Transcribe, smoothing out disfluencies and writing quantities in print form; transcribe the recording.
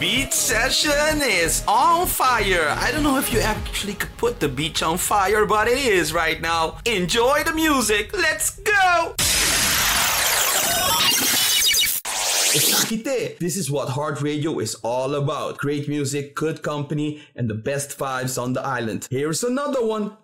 beach session is on fire. I don't know if you actually could put the beach on fire, but it is right now. Enjoy the music. Let's go. Osakite. This is what Heart Radio is all about. Great music, good company, and the best vibes on the island. Here's another one